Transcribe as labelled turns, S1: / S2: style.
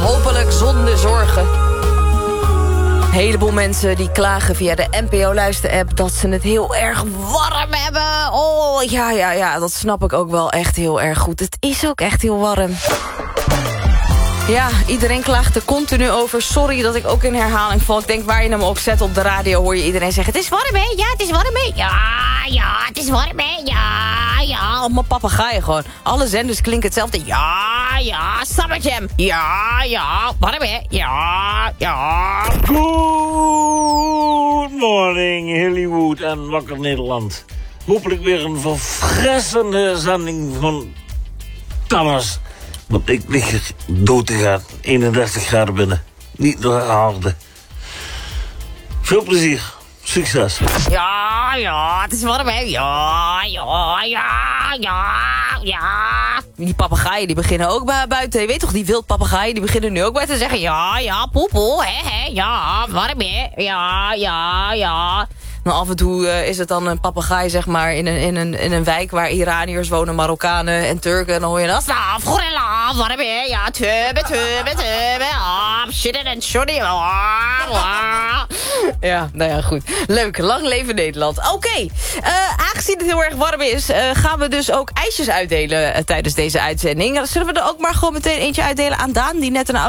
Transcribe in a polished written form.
S1: Hopelijk zonder zorgen. Een heleboel mensen die klagen via de NPO-luisterapp dat ze het heel erg warm hebben. Oh, ja, dat snap ik ook wel echt heel erg goed. Het is ook echt heel warm. Ja, iedereen klaagt er continu over. Sorry dat ik ook in herhaling val. Ik denk, waar je hem ook zet op de radio, hoor je iedereen zeggen... Het is warm, hè? Ja, het is warm, hè? Ja, het is warm, hè? Ja. Op mijn papegaaien gewoon. Alle zenders klinken hetzelfde. Ja, Summer Jam. Ja, warm, hè? Ja.
S2: Good morning, Hollywood en Wakker Nederland. Hopelijk weer een verfrissende zending van Thomas. Want ik lig er dood te gaan. 31 graden binnen. Niet door harde. Veel plezier. Succes.
S1: Ja, het is warm, hè? Ja. Die papegaaien die beginnen ook buiten. Je weet toch, die wildpapegaaien die beginnen nu ook bij te zeggen... Ja, poepel, hè? Ja, warm, hè? Ja. Nou, af en toe is het dan een papegaai, zeg maar, in een wijk waar Iraniërs wonen, Marokkanen en Turken. En dan hoor je dat. Gorilla, warm, hè? Ja, tubbe. Shit en shorty. Ja, nou ja, goed. Leuk, lang leven Nederland. Oké, aangezien het heel erg warm is... gaan we dus ook ijsjes uitdelen tijdens deze uitzending. Zullen we er ook maar gewoon meteen eentje uitdelen aan Daan... die net een